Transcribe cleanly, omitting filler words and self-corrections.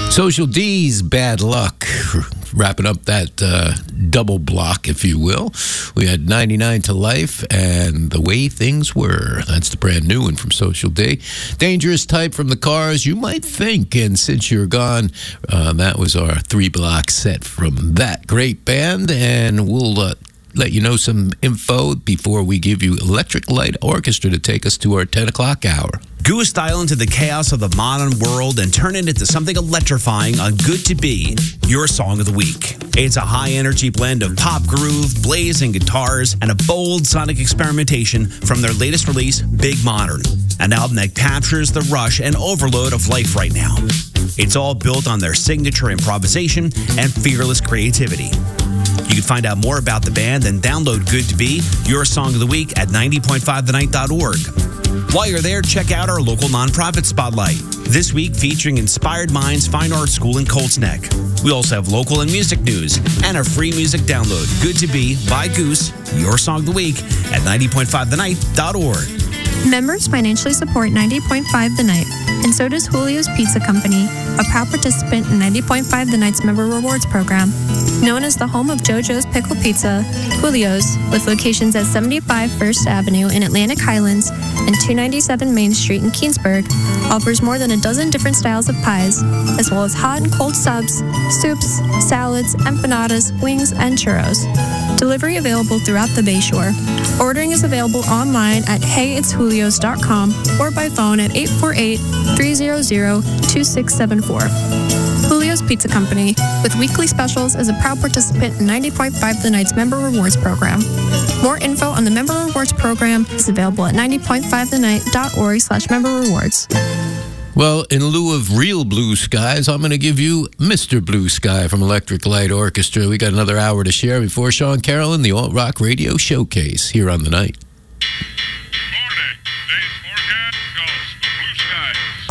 Social D's Bad Luck. Wrapping up that double block, if you will. We had 99 to Life and The Way Things Were. That's the brand new one from Social D. Dangerous Type from The Cars, You Might Think. And Since You're Gone, that was our 3-block set from that great band. And we'll let you know some info before we give you Electric Light Orchestra to take us to our 10 o'clock hour. Goose style into the chaos of the modern world and turn it into something electrifying on Good to Be, your song of the week. It's a high-energy blend of pop groove, blazing guitars, and a bold sonic experimentation from their latest release, Big Modern, an album that captures the rush and overload of life right now. It's all built on their signature improvisation and fearless creativity. You can find out more about the band and download Good to Be, your song of the week at 90.5thenight.org. While you're there, check out our local nonprofit spotlight. This week featuring Inspired Minds Fine Art School in Colts Neck. We also have local and music news and a free music download. Good to Be by Goose, your song of the week at 90.5thenight.org. Members financially support 90.5 The Night, and so does Julio's Pizza Company, a proud participant in 90.5 The Night's Member Rewards Program. Known as the home of JoJo's Pickle Pizza, Julio's, with locations at 75 First Avenue in Atlantic Highlands and 297 Main Street in Keensburg, offers more than a dozen different styles of pies, as well as hot and cold subs, soups, salads, empanadas, wings, and churros. Delivery available throughout the Bayshore. Ordering is available online at heyitsjulios.com or by phone at 848-300-2674. Julio's Pizza Company, with weekly specials, is a proud participant in 90.5 The Night's Member Rewards Program. More info on the Member Rewards Program is available at 90.5thenight.org/member rewards. Well, in lieu of real blue skies, I'm going to give you Mr. Blue Sky from Electric Light Orchestra. We got another hour to share before Sean Carroll, the Alt Rock Radio Showcase here on The Night. Florida, today's forecast calls for blue skies.